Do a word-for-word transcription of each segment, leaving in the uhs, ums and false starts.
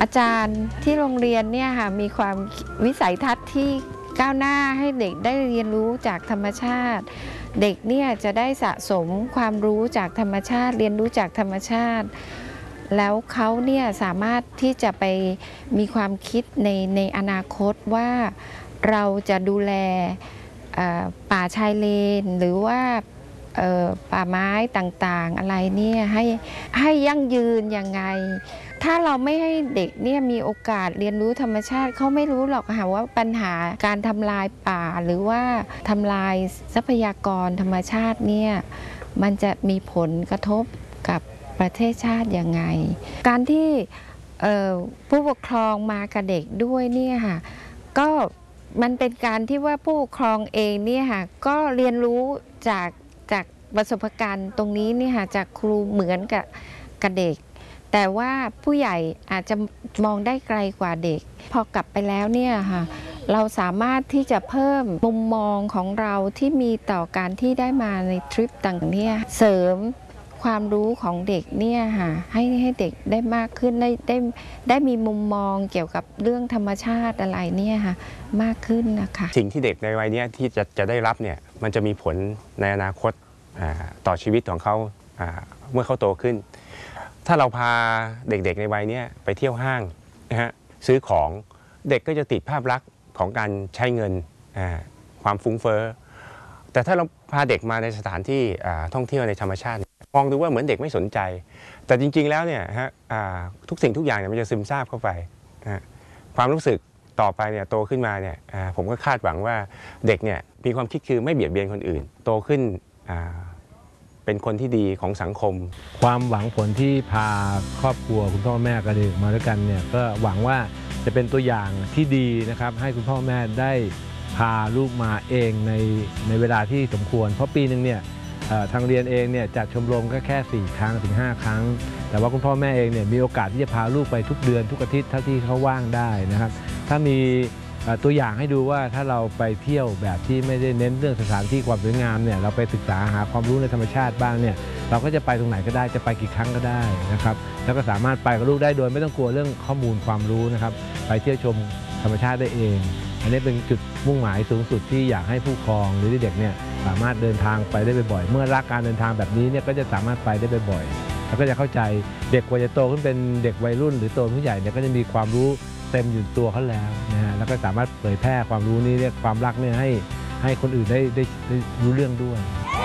อาจารย์ที่โรงเรียนเนี่ยค่ะมีความวิสัยทัศน์ที่ก้าวหน้าให้เด็กได้เรียนรู้จากธรรมชาติเด็กเนี่ยจะได้สะสมความรู้จากธรรมชาติเรียนรู้จากธรรมชาติแล้วเขาเนี่ยสามารถที่จะไปมีความคิดในในอนาคตว่าเราจะดูแลป่าชายเลนหรือว่าป่าไม้ต่างๆอะไรเนี่ยให้ให้ยั่งยืนยังไงถ้าเราไม่ให้เด็กเนี่ยมีโอกาสเรียนรู้ธรรมชาติเขาไม่รู้หรอกค่ะว่าปัญหาการทำลายป่าหรือว่าทำลายทรัพยากรธรรมชาติเนี่ยมันจะมีผลกระทบกับประเทศชาติยังไงการที่ผู้ปกครองมากับเด็กด้วยเนี่ยค่ะก็มันเป็นการที่ว่าผู้ปกครองเองเนี่ยค่ะก็เรียนรู้จากจากประสบการณ์ตรงนี้เนี่ยค่ะจากครูเหมือนกับกับเด็กแต่ว่าผู้ใหญ่อาจจะมองได้ไกลกว่าเด็กพอกลับไปแล้วเนี่ยค่ะเราสามารถที่จะเพิ่มมุมมองของเราที่มีต่อการที่ได้มาในทริปต่างเนี่ยเสริมความรู้ของเด็กเนี่ยค่ะให้ให้เด็กได้มากขึ้นได้ได้ได้มีมุมมองเกี่ยวกับเรื่องธรรมชาติอะไรเนี่ยค่ะมากขึ้นนะคะสิ่งที่เด็กในวัยนี้ที่จะจะได้รับเนี่ยมันจะมีผลในอนาคตต่อชีวิตของเขาเมื่อเขาโตขึ้นถ้าเราพาเด็กๆในวัยนี้ไปเที่ยวห้างนะฮะซื้อของเด็กก็จะติดภาพลักษณ์ของการใช้เงินความฟุ้งเฟ้อแต่ถ้าเราพาเด็กมาในสถานที่ท่องเที่ยวในธรรมชาติมองดูว่าเหมือนเด็กไม่สนใจแต่จริงๆแล้วเนี่ยฮะทุกสิ่งทุกอย่างเนี่ยมันจะซึมซาบเข้าไปความรู้สึกต่อไปเนี่ยโตขึ้นมาเนี่ยผมก็คาดหวังว่าเด็กเนี่ยมีความคิดคือไม่เบียดเบียนคนอื่นโตขึ้นเป็นคนที่ดีของสังคมความหวังผลที่พาครอบครัวคุณพ่อแม่กับเด็กมาด้วยกันเนี่ยก็หวังว่าจะเป็นตัวอย่างที่ดีนะครับให้คุณพ่อแม่ได้พาลูกมาเองในในเวลาที่สมควรเพราะปีหนึ่งเนี่ยทางเรียนเองเนี่ยจัดชมรมก็แค่สี่ครั้งถึงห้าครั้งแต่ว่าคุณพ่อแม่เองเนี่ยมีโอกาสที่จะพาลูกไปทุกเดือนทุกอาทิตย์เท่าที่เขาว่างได้นะครับถ้ามีตัวอย่างให้ดูว่าถ้าเราไปเที่ยวแบบที่ไม่ได้เน้นเรื่องสถานที่ความสวยงามเนี่ยเราไปศึกษาหาความรู้ในธรรมชาติบ้างเนี่ยเราก็จะไปตรงไหนก็ได้จะไปกี่ครั้งก็ได้นะครับแล้วก็สามารถไปกับลูกได้โดยไม่ต้องกลัวเรื่องข้อมูลความรู้นะครับไปเที่ยวชมธรรมชาติได้เองอันนี้เป็นจุดมุ่งหมายสูงสุดที่อยากให้ผู้ปกครองหรือเด็กเนี่ยสามารถเดินทางไปได้บ่อยๆเมื่อรักการเดินทางแบบนี้เนี่ยก็จะสามารถไปได้บ่อยๆแล้วก็จะเข้าใจเด็กกว่าจะโตขึ้นเป็นเด็กวัยรุ่นหรือโตผู้ใหญ่เนี่ยก็จะมีความรู้เต็มอยู่ตัวเขาแล้วนะฮะแล้วก็สามารถเผยแพร่ความรู้นี้เรียกความรักเนี่ยให้ให้คนอื่นได้ได้ได้รู้เรื่องด้วย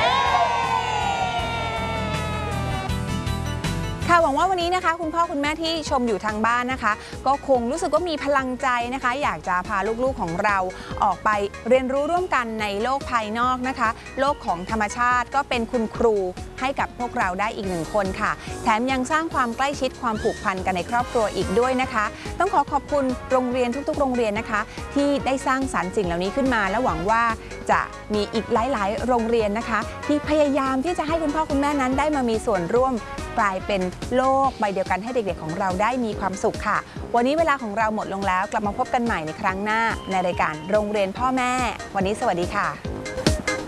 ค่ะหวังว่าวันนี้นะคะคุณพ่อคุณแม่ที่ชมอยู่ทางบ้านนะคะก็คงรู้สึกว่ามีพลังใจนะคะอยากจะพาลูกๆของเราออกไปเรียนรู้ร่วมกันในโลกภายนอกนะคะโลกของธรรมชาติก็เป็นคุณครูให้กับพวกเราได้อีกหนึ่งคนค่ะแถมยังสร้างความใกล้ชิดความผูกพันกันในครอบครัวอีกด้วยนะคะต้องขอขอบคุณโรงเรียนทุกๆโรงเรียนนะคะที่ได้สร้างสรรค์สิ่งเหล่านี้ขึ้นมาและหวังว่าจะมีอีกหลายๆโรงเรียนนะคะที่พยายามที่จะให้คุณพ่อคุณแม่นั้นได้มามีส่วนร่วมกลายเป็นโลกใบเดียวกันให้เด็กๆของเราได้มีความสุขค่ะวันนี้เวลาของเราหมดลงแล้วกลับมาพบกันใหม่ในครั้งหน้าในรายการโรงเรียนพ่อแม่วันนี้สวัสดีค่ะ